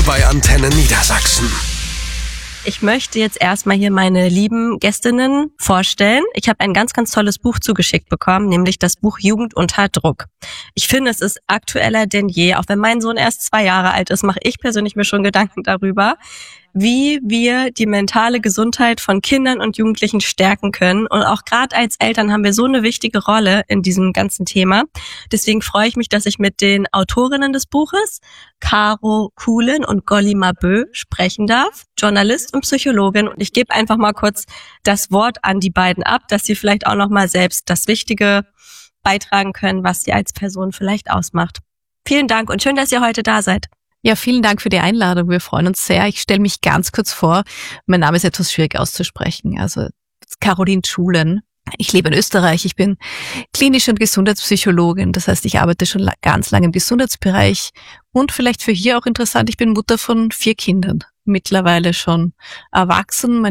bei Antenne Niedersachsen. Ich möchte jetzt erstmal hier meine lieben Gästinnen vorstellen. Ich habe ein ganz, ganz tolles Buch zugeschickt bekommen, nämlich das Buch Jugend unter Druck. Ich finde, es ist aktueller denn je. Auch wenn mein Sohn erst 2 Jahre alt ist, mache ich persönlich mir schon Gedanken darüber, wie wir die mentale Gesundheit von Kindern und Jugendlichen stärken können. Und auch gerade als Eltern haben wir so eine wichtige Rolle in diesem ganzen Thema. Deswegen freue ich mich, dass ich mit den Autorinnen des Buches, Caro Kuhlen und Golima Bö, sprechen darf, Journalist und Psychologin. Und ich gebe einfach mal kurz das Wort an die beiden ab, dass sie vielleicht auch noch mal selbst das Wichtige beitragen können, was sie als Person vielleicht ausmacht. Vielen Dank und schön, dass ihr heute da seid. Ja, vielen Dank für die Einladung. Wir freuen uns sehr. Ich stelle mich ganz kurz vor. Mein Name ist etwas schwierig auszusprechen. Also Caroline Schulen. Ich lebe in Österreich. Ich bin klinische und Gesundheitspsychologin. Das heißt, ich arbeite schon ganz lange im Gesundheitsbereich. Und vielleicht für hier auch interessant, ich bin Mutter von 4 Kindern. Mittlerweile schon erwachsen.